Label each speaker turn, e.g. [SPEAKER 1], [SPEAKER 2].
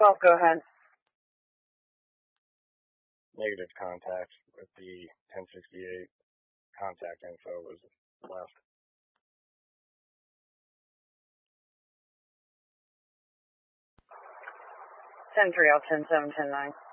[SPEAKER 1] 12, go ahead.
[SPEAKER 2] Negative contact with the 1068. Contact info was left.
[SPEAKER 1] 10-3, 10-7, 10-9.